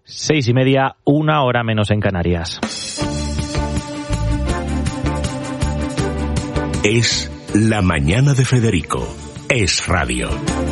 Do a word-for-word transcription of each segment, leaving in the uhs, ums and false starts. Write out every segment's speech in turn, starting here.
Seis y media, una hora menos en Canarias. Es La Mañana de Federico. Es radio.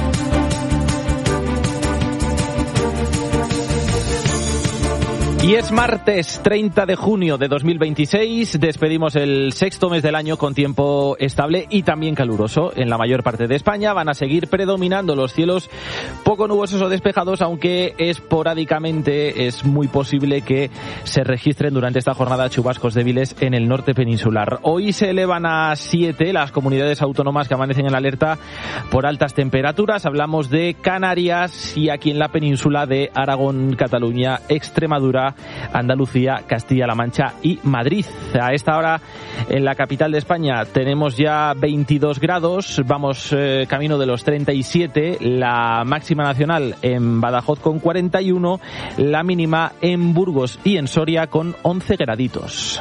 Y es martes treinta de junio de dos mil veintiséis, despedimos el sexto mes del año con tiempo estable y también caluroso en la mayor parte de España. Van a seguir predominando los cielos poco nubosos o despejados, aunque esporádicamente es muy posible que se registren durante esta jornada chubascos débiles en el norte peninsular. Hoy se elevan a siete las comunidades autónomas que amanecen en alerta por altas temperaturas. Hablamos de Canarias y aquí en la península de Aragón, Cataluña, Extremadura, Andalucía, Castilla-La Mancha y Madrid. A esta hora en la capital de España tenemos ya veintidós grados, vamos eh, camino de los treinta y siete, la máxima nacional en Badajoz con cuarenta y uno, la mínima en Burgos y en Soria con once graditos.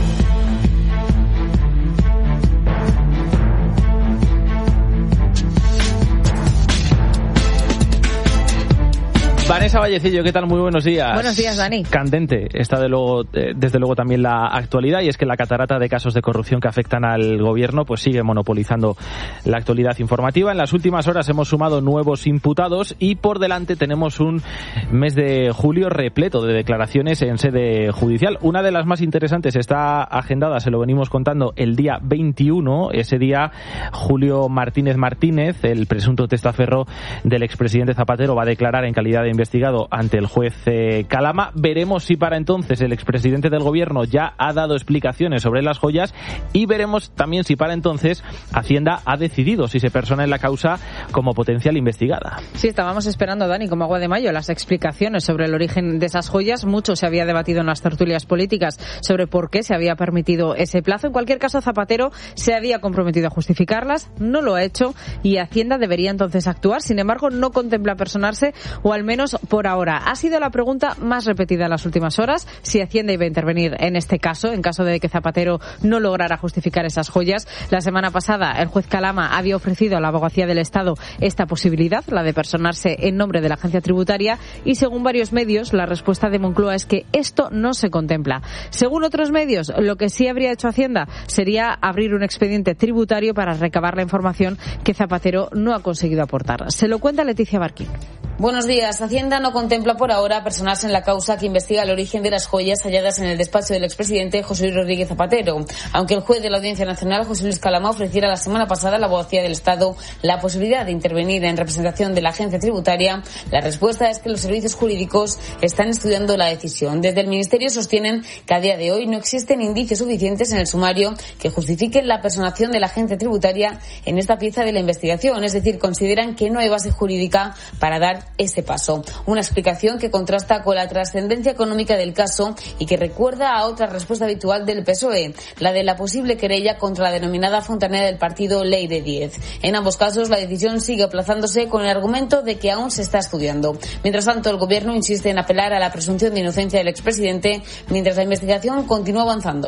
Vanessa Vallecillo, ¿qué tal? Muy buenos días. Buenos días, Dani. Candente está de luego, eh, desde luego también la actualidad, y es que la catarata de casos de corrupción que afectan al gobierno pues sigue monopolizando la actualidad informativa. En las últimas horas hemos sumado nuevos imputados y por delante tenemos un mes de julio repleto de declaraciones en sede judicial. Una de las más interesantes está agendada, se lo venimos contando, el día veintiuno. Ese día Julio Martínez Martínez, el presunto testaferro del expresidente Zapatero, va a declarar en calidad de investigado ante el juez eh, Calama. Veremos si para entonces el expresidente del gobierno ya ha dado explicaciones sobre las joyas y veremos también si para entonces Hacienda ha decidido si se persona en la causa como potencial investigada. Sí, estábamos esperando, Dani, como agua de mayo, las explicaciones sobre el origen de esas joyas. Mucho se había debatido en las tertulias políticas sobre por qué se había permitido ese plazo. En cualquier caso, Zapatero se había comprometido a justificarlas, no lo ha hecho y Hacienda debería entonces actuar. Sin embargo, no contempla personarse, o al menos por ahora. Ha sido la pregunta más repetida en las últimas horas, si Hacienda iba a intervenir en este caso, en caso de que Zapatero no lograra justificar esas joyas. La semana pasada el juez Calama había ofrecido a la Abogacía del Estado esta posibilidad, la de personarse en nombre de la agencia tributaria, y según varios medios la respuesta de Moncloa es que esto no se contempla. Según otros medios, lo que sí habría hecho Hacienda sería abrir un expediente tributario para recabar la información que Zapatero no ha conseguido aportar. Se lo cuenta Leticia Barquín. Buenos días. Hacienda no contempla por ahora personarse en la causa que investiga el origen de las joyas halladas en el despacho del expresidente José Luis Rodríguez Zapatero. Aunque el juez de la Audiencia Nacional, José Luis Calama, ofreciera la semana pasada a la Abogacía del Estado la posibilidad de intervenir en representación de la agencia tributaria, la respuesta es que los servicios jurídicos están estudiando la decisión. Desde el Ministerio sostienen que a día de hoy no existen indicios suficientes en el sumario que justifiquen la personación de la agencia tributaria en esta pieza de la investigación. Es decir, consideran que no hay base jurídica para dar ese paso. Una explicación que contrasta con la trascendencia económica del caso y que recuerda a otra respuesta habitual del P S O E, la de la posible querella contra la denominada fontanera del partido Ley de diez. En ambos casos, la decisión sigue aplazándose con el argumento de que aún se está estudiando. Mientras tanto, el Gobierno insiste en apelar a la presunción de inocencia del expresidente mientras la investigación continúa avanzando.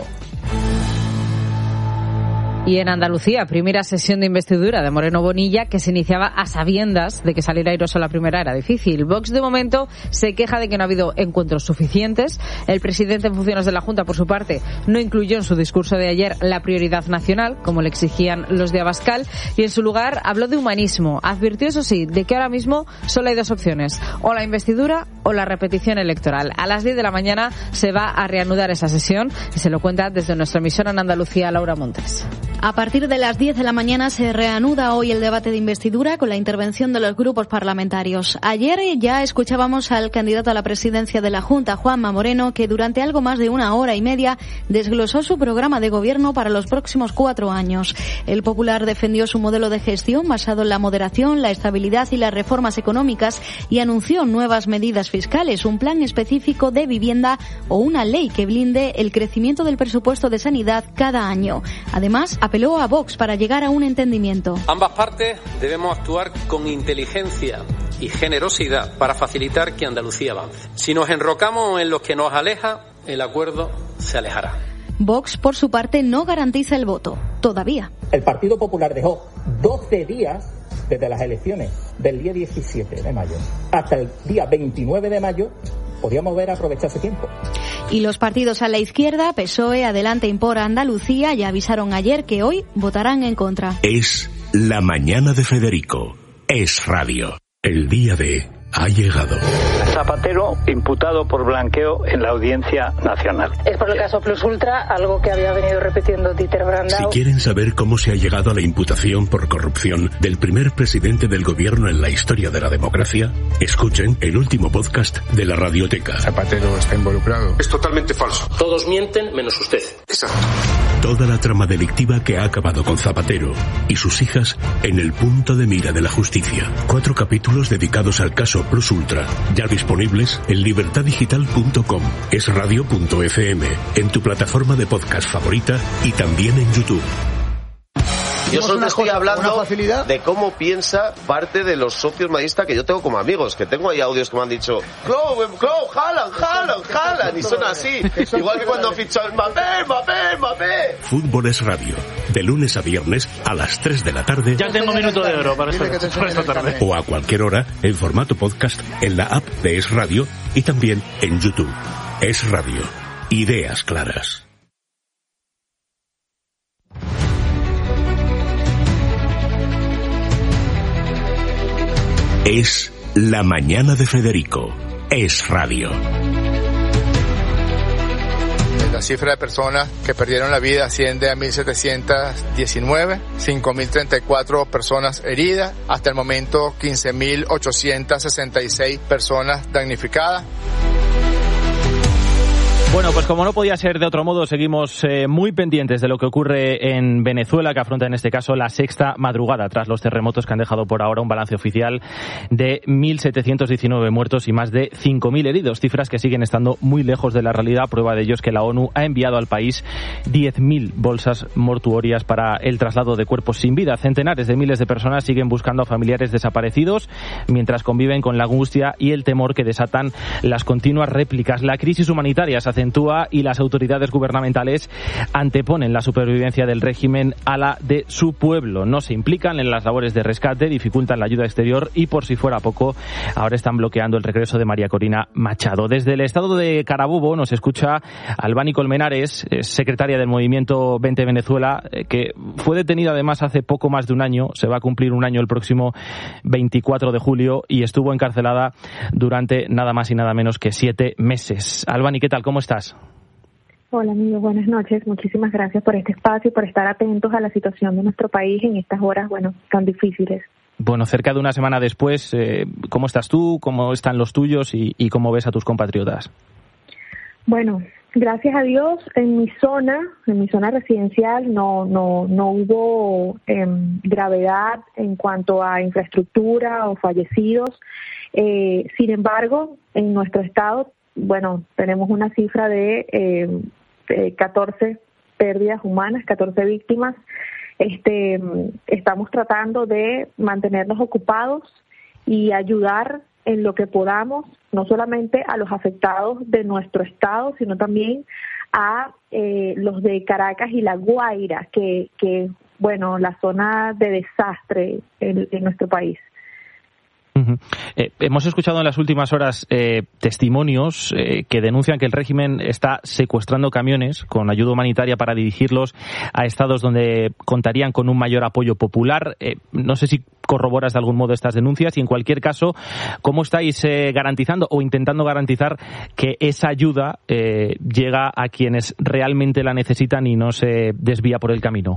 Y en Andalucía, primera sesión de investidura de Moreno Bonilla, que se iniciaba a sabiendas de que salir airoso la primera era difícil. Vox, de momento, se queja de que no ha habido encuentros suficientes. El presidente en funciones de la Junta, por su parte, no incluyó en su discurso de ayer la prioridad nacional, como le exigían los de Abascal, y en su lugar habló de humanismo. Advirtió, eso sí, de que ahora mismo solo hay dos opciones, o la investidura o la repetición electoral. A las diez de la mañana se va a reanudar esa sesión y se lo cuenta desde nuestra emisora en Andalucía, Laura Montes. A partir de las diez de la mañana se reanuda hoy el debate de investidura con la intervención de los grupos parlamentarios. Ayer ya escuchábamos al candidato a la presidencia de la Junta, Juanma Moreno, que durante algo más de una hora y media desglosó su programa de gobierno para los próximos cuatro años. El Popular defendió su modelo de gestión basado en la moderación, la estabilidad y las reformas económicas y anunció nuevas medidas fiscales, un plan específico de vivienda o una ley que blinde el crecimiento del presupuesto de sanidad cada año. Además, apeló a Vox para llegar a un entendimiento. Ambas partes debemos actuar con inteligencia y generosidad para facilitar que Andalucía avance. Si nos enrocamos en lo que nos aleja, el acuerdo se alejará. Vox, por su parte, no garantiza el voto, todavía. El Partido Popular dejó doce días desde las elecciones del día diecisiete de mayo hasta el día veintinueve de mayo podíamos haber aprovechado ese tiempo. Y los partidos a la izquierda, P S O E, Adelante y Por Andalucía, ya avisaron ayer que hoy votarán en contra. Es La Mañana de Federico. Es Radio. El día de ha llegado. Zapatero imputado por blanqueo en la Audiencia Nacional. Es por el caso Plus Ultra, algo que había venido repitiendo Dieter Brandau. Si quieren saber cómo se ha llegado a la imputación por corrupción del primer presidente del gobierno en la historia de la democracia, escuchen el último podcast de la Radioteca. Zapatero está involucrado. Es totalmente falso. Todos mienten menos usted. Exacto. Toda la trama delictiva que ha acabado con Zapatero y sus hijas en el punto de mira de la justicia. Cuatro capítulos dedicados al caso Plus Ultra, ya disponibles en libertad digital punto com, esradio punto efe eme, en tu plataforma de podcast favorita y también en YouTube. Yo solo te estoy hablando de cómo piensa parte de los socios madridistas que yo tengo como amigos, que tengo ahí audios que me han dicho Clow, Clow, Haaland, Haaland, Haaland, y son así, igual que cuando fichó el Mbappé, Mbappé, Mbappé. Fútbol es Radio, de lunes a viernes a las tres de la tarde. Ya tengo minuto de oro para esta, para esta tarde. O a cualquier hora en formato podcast en la app de Es Radio y también en YouTube. Es Radio. Ideas claras. Es La Mañana de Federico. Es Radio. La cifra de personas que perdieron la vida asciende a mil setecientos diecinueve, cinco mil treinta y cuatro personas heridas, hasta el momento quince mil ochocientos sesenta y seis personas damnificadas. Bueno, pues como no podía ser de otro modo, seguimos eh, muy pendientes de lo que ocurre en Venezuela, que afronta en este caso la sexta madrugada tras los terremotos que han dejado por ahora un balance oficial de mil setecientos diecinueve muertos y más de cinco mil heridos, cifras que siguen estando muy lejos de la realidad. Prueba de ello es que la ONU ha enviado al país diez mil bolsas mortuorias para el traslado de cuerpos sin vida. Centenares de miles de personas siguen buscando a familiares desaparecidos mientras conviven con la angustia y el temor que desatan las continuas réplicas. La crisis humanitaria se hace y las autoridades gubernamentales anteponen la supervivencia del régimen a la de su pueblo. No se implican en las labores de rescate, dificultan la ayuda exterior y, por si fuera poco, ahora están bloqueando el regreso de María Corina Machado. Desde el estado de Carabobo nos escucha Albany Colmenares, secretaria del movimiento Vente Venezuela, que fue detenida además hace poco más de un año, se va a cumplir un año el próximo veinticuatro de julio y estuvo encarcelada durante nada más y nada menos que siete meses. Albany, ¿qué tal? ¿Cómo estás? Hola, amigo, buenas noches. Muchísimas gracias por este espacio y por estar atentos a la situación de nuestro país en estas horas, bueno, tan difíciles. Bueno, cerca de una semana después, eh, ¿cómo estás tú? ¿Cómo están los tuyos? Y, y ¿cómo ves a tus compatriotas? Bueno, gracias a Dios, en mi zona, en mi zona residencial, no, no, no hubo eh, gravedad en cuanto a infraestructura o fallecidos. Eh, sin embargo, en nuestro estado, bueno, tenemos una cifra de, eh, de catorce pérdidas humanas, catorce víctimas. Este, estamos tratando de mantenernos ocupados y ayudar en lo que podamos, no solamente a los afectados de nuestro estado, sino también a eh, los de Caracas y La Guaira, que, que bueno, la zona de desastre en, en nuestro país. Uh-huh. Eh, hemos escuchado en las últimas horas eh, testimonios eh, que denuncian que el régimen está secuestrando camiones con ayuda humanitaria para dirigirlos a estados donde contarían con un mayor apoyo popular. Eh, no sé si corroboras de algún modo estas denuncias y, en cualquier caso, ¿cómo estáis eh, garantizando o intentando garantizar que esa ayuda eh, llega a quienes realmente la necesitan y no se desvía por el camino?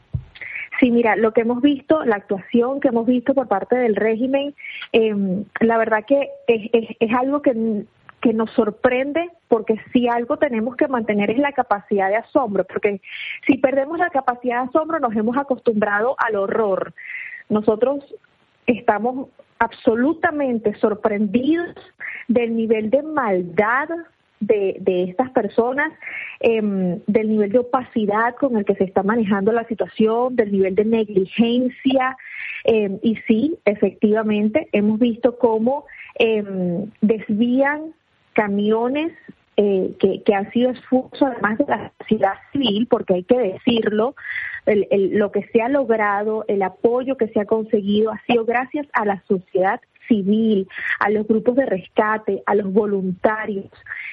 Sí, mira, lo que hemos visto, la actuación que hemos visto por parte del régimen, eh, la verdad que es, es, es algo que, que nos sorprende, porque si algo tenemos que mantener es la capacidad de asombro, porque si perdemos la capacidad de asombro nos hemos acostumbrado al horror. Nosotros estamos absolutamente sorprendidos del nivel de maldad de, de estas personas, eh, del nivel de opacidad con el que se está manejando la situación, del nivel de negligencia, eh, y sí, efectivamente, hemos visto cómo eh, desvían camiones eh, que, que han sido esfuerzos además de la sociedad civil, porque hay que decirlo, el, el, lo que se ha logrado, el apoyo que se ha conseguido ha sido gracias a la sociedad civil, a los grupos de rescate, a los voluntarios.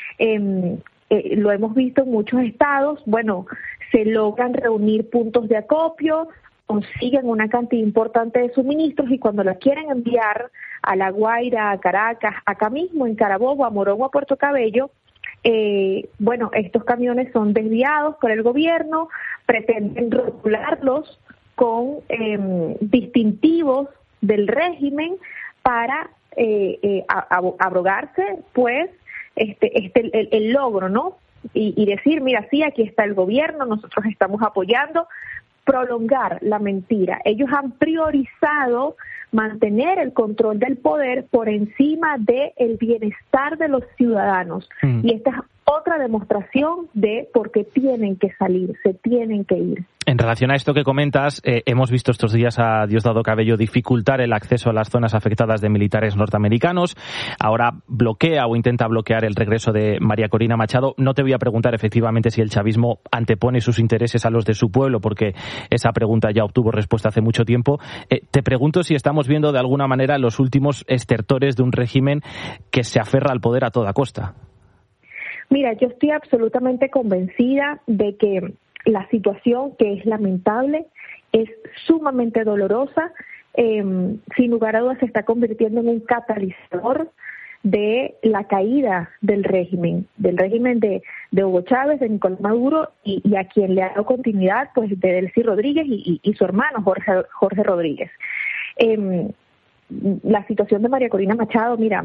Eh, eh, lo hemos visto en muchos estados, bueno, se logran reunir puntos de acopio, consiguen una cantidad importante de suministros y cuando la quieren enviar a La Guaira, a Caracas, acá mismo en Carabobo, a Morón o a Puerto Cabello, eh, bueno, estos camiones son desviados por el gobierno, pretenden rotularlos con eh, distintivos del régimen para eh, eh, abrogarse, pues, este, este el, el logro, ¿no? Y, y decir, mira, sí, aquí está el gobierno, nosotros estamos apoyando, prolongar la mentira. Ellos han priorizado mantener el control del poder por encima del bienestar de los ciudadanos. Mm. Y esta es otra demostración de por qué tienen que salir, se tienen que ir. En relación a esto que comentas, eh, hemos visto estos días a Diosdado Cabello dificultar el acceso a las zonas afectadas de militares norteamericanos. Ahora bloquea o intenta bloquear el regreso de María Corina Machado. No te voy a preguntar efectivamente si el chavismo antepone sus intereses a los de su pueblo, porque esa pregunta ya obtuvo respuesta hace mucho tiempo. Eh, te pregunto si estamos viendo de alguna manera los últimos estertores de un régimen que se aferra al poder a toda costa. Mira, yo estoy absolutamente convencida de que la situación, que es lamentable, es sumamente dolorosa, eh, sin lugar a dudas se está convirtiendo en un catalizador de la caída del régimen, del régimen de, de Hugo Chávez, de Nicolás Maduro, y, y a quien le ha dado continuidad, pues, de Delcy Rodríguez y, y, y su hermano Jorge, Jorge Rodríguez. Eh, la situación de María Corina Machado, mira,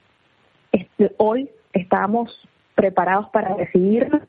este, hoy estamos preparados para recibirla.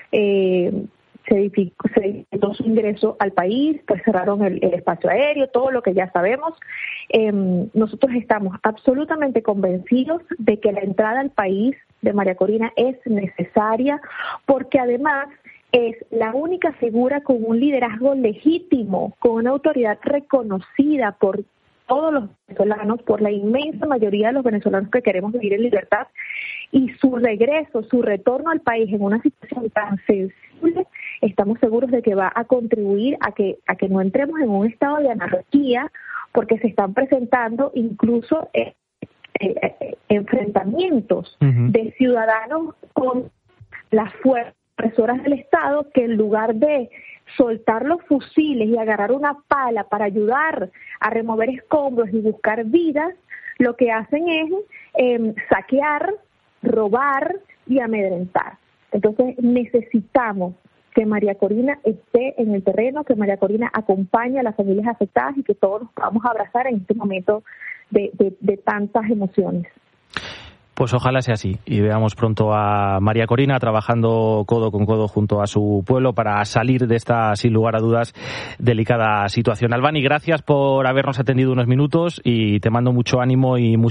Eh, se dificultó, se dificultó su ingreso al país, pues cerraron el, el espacio aéreo, todo lo que ya sabemos. Eh, nosotros estamos absolutamente convencidos de que la entrada al país de María Corina es necesaria, porque además es la única figura con un liderazgo legítimo, con una autoridad reconocida por todos los venezolanos, por la inmensa mayoría de los venezolanos que queremos vivir en libertad, y su regreso, su retorno al país en una situación tan sensible, estamos seguros de que va a contribuir a que a que no entremos en un estado de anarquía, porque se están presentando incluso eh, eh, eh, enfrentamientos uh-huh. de ciudadanos con las fuerzas represoras del Estado, que en lugar de soltar los fusiles y agarrar una pala para ayudar a remover escombros y buscar vidas, lo que hacen es eh, saquear, robar y amedrentar. Entonces necesitamos que María Corina esté en el terreno, que María Corina acompañe a las familias afectadas y que todos nos podamos abrazar en este momento de, de, de tantas emociones. Pues ojalá sea así y veamos pronto a María Corina trabajando codo con codo junto a su pueblo para salir de esta, sin lugar a dudas, delicada situación. Albany, gracias por habernos atendido unos minutos y te mando mucho ánimo y mucho